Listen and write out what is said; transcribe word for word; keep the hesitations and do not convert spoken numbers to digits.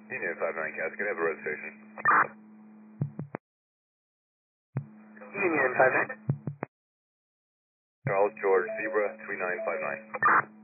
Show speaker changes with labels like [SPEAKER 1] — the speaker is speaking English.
[SPEAKER 1] Union five nine Cascade, have a reservation.
[SPEAKER 2] Union five nine.
[SPEAKER 1] Charles George Zebra three nine five nine.